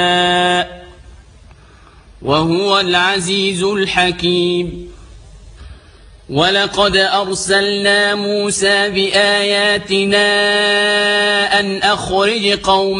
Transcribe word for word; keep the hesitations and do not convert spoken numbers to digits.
وهو العزيز الحكيم. ولقد أرسلنا موسى بآياتنا أن أخرج قوم